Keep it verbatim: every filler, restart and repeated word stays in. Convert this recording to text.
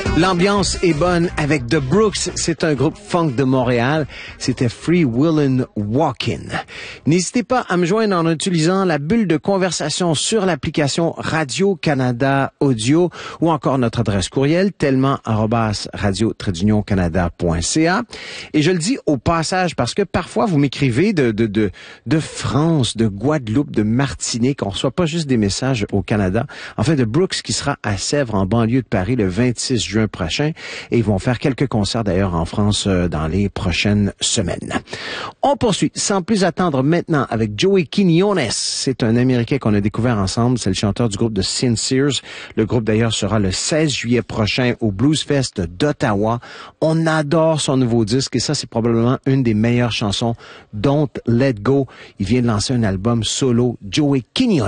L'ambiance est bonne avec The Brooks. C'est un groupe funk de Montréal. C'était Free Willin' Walkin'. N'hésitez pas à me joindre en utilisant la bulle de conversation sur l'application Radio-Canada Audio ou encore notre adresse courriel tellement arobase radio trait canada point c a. Et je le dis au passage parce que parfois vous m'écrivez de, de, de, de France, de Guadeloupe, de Martinique. On reçoit pas juste des messages au Canada. En fait, The Brooks qui sera à Sèvres en banlieue de Paris le vingt-six juin prochain et ils vont faire quelques concerts d'ailleurs en France euh, dans les prochaines semaines. On poursuit sans plus attendre maintenant avec Joey Quiñones. C'est un Américain qu'on a découvert ensemble. C'est le chanteur du groupe de Sincères. Le groupe d'ailleurs sera le seize juillet prochain au Blues Fest d'Ottawa. On adore son nouveau disque et ça c'est probablement une des meilleures chansons. Don't Let Go. Il vient de lancer un album solo. Joey Quiñones.